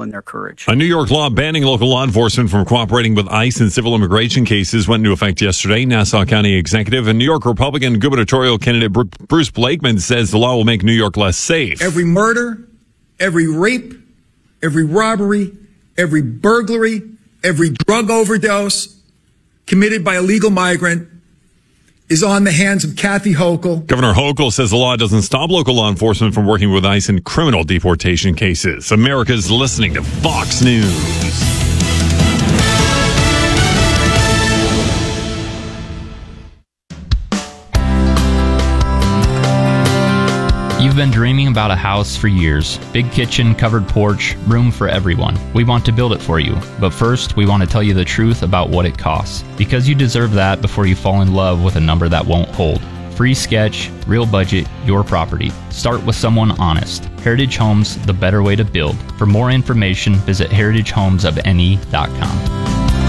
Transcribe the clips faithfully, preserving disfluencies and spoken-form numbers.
in their courage. A New York law banning local law enforcement from cooperating with ICE in civil immigration cases went into effect yesterday. Nassau County Executive and New York Republican gubernatorial candidate Bruce Blakeman says the law will make New York less safe. Every murder, every rape, every robbery, every burglary, every drug overdose committed by a legal migrant is on the hands of Kathy Hochul. Governor Hochul says the law doesn't stop local law enforcement from working with ICE in criminal deportation cases. America's listening to Fox News. You've been dreaming about a house for years. Big kitchen, covered porch, room for everyone. We want to build it for you. But first, we want to tell you the truth about what it costs. Because you deserve that before you fall in love with a number that won't hold. Free sketch, real budget, your property. Start with someone honest. Heritage Homes, the better way to build. For more information, visit heritage homes of n e dot com.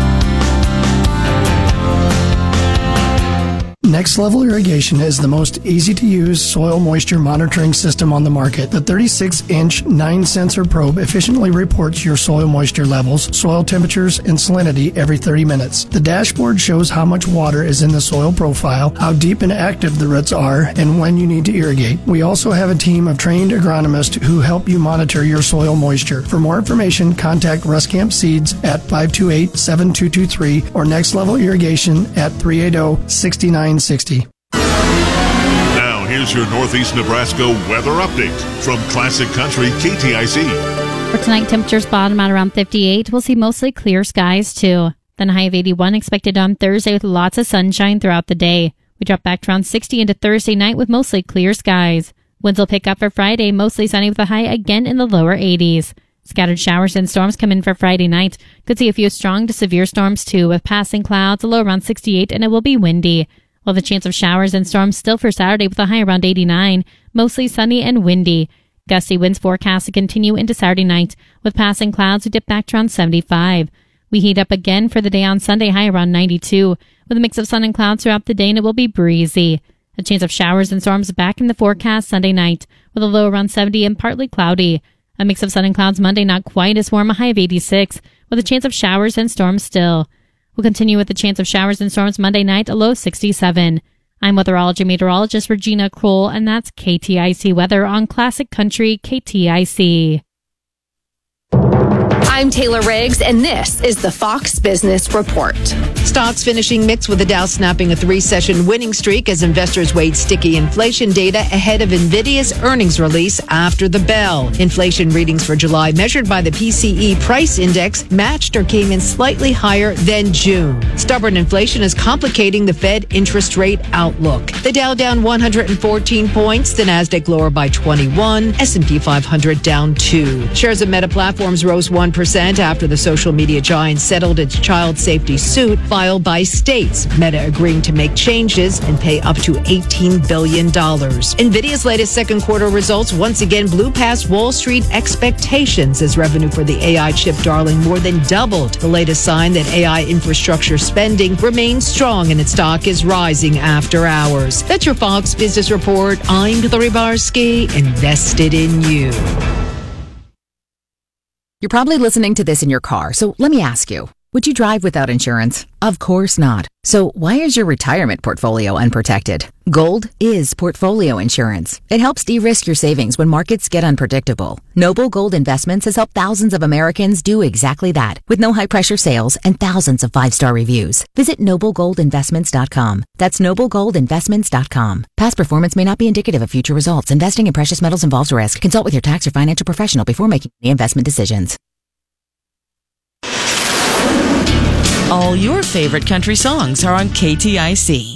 Next Level Irrigation is the most easy-to-use soil moisture monitoring system on the market. The thirty-six inch nine sensor probe efficiently reports your soil moisture levels, soil temperatures, and salinity every thirty minutes. The dashboard shows how much water is in the soil profile, how deep and active the roots are, and when you need to irrigate. We also have a team of trained agronomists who help you monitor your soil moisture. For more information, contact Ruscamp Seeds at five two eight, seven two two three or Next Level Irrigation at three eight zero, six nine sixty. Now, here's your Northeast Nebraska weather update from Classic Country K T I C. For tonight, temperatures bottom at around fifty-eight. We'll see mostly clear skies, too. Then a high of eighty-one expected on Thursday with lots of sunshine throughout the day. We drop back to around sixty into Thursday night with mostly clear skies. Winds will pick up for Friday, mostly sunny with a high again in the lower eighties. Scattered showers and storms come in for Friday night. Could see a few strong to severe storms, too, with passing clouds, a low around sixty-eight, and it will be windy. While the chance of showers and storms still for Saturday with a high around eighty-nine, mostly sunny and windy. Gusty winds forecast to continue into Saturday night, with passing clouds who dip back to around seventy-five. We heat up again for the day on Sunday, high around ninety-two, with a mix of sun and clouds throughout the day, and it will be breezy. A chance of showers and storms back in the forecast Sunday night, with a low around seventy and partly cloudy. A mix of sun and clouds Monday, not quite as warm, a high of eighty-six, with a chance of showers and storms still. We'll continue with the chance of showers and storms Monday night, a low of sixty-seven. I'm weatherology meteorologist Regina Kroll, and that's K T I C weather on Classic Country K T I C. I'm Taylor Riggs, and this is the Fox Business Report. Stocks finishing mixed with the Dow snapping a three-session winning streak as investors weighed sticky inflation data ahead of NVIDIA's earnings release after the bell. Inflation readings for July measured by the P C E price index matched or came in slightly higher than June. Stubborn inflation is complicating the Fed interest rate outlook. The Dow down one hundred fourteen points, the Nasdaq lower by twenty-one, S and P five hundred down two. Shares of Meta Platforms rose one percent after the social media giant settled its child safety suit filed by states, Meta agreeing to make changes and pay up to eighteen billion dollars. NVIDIA's latest second quarter results once again blew past Wall Street expectations as revenue for the A I chip darling more than doubled. The latest sign that A I infrastructure spending remains strong and its stock is rising after hours. That's your Fox Business Report. I'm Hillary Barsky, invested in you. You're probably listening to this in your car, so let me ask you, would you drive without insurance? Of course not. So why is your retirement portfolio unprotected? Gold is portfolio insurance. It helps de-risk your savings when markets get unpredictable. Noble Gold Investments has helped thousands of Americans do exactly that, with no high-pressure sales and thousands of five-star reviews. Visit noble gold investments dot com. That's noble gold investments dot com. Past performance may not be indicative of future results. Investing in precious metals involves risk. Consult with your tax or financial professional before making any investment decisions. All your favorite country songs are on K T I C.